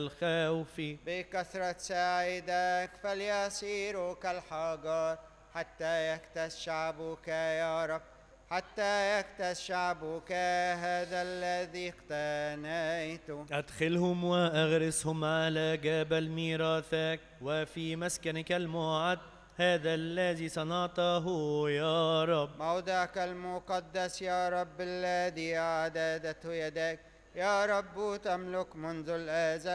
الخوف. بكثرة سعيدك فليصيروا كالحجر حتى يكتس شعبك يا رب، حتى يكتس شعبك هذا الذي اقتنيته. أدخلهم وأغرسهم على جبل ميراثك وفي مسكنك الموعد، هذا الذي صنعته يا رب. موضعك المقدس يا رب الذي أعددته يدك، يا رب تملك منذ الأزل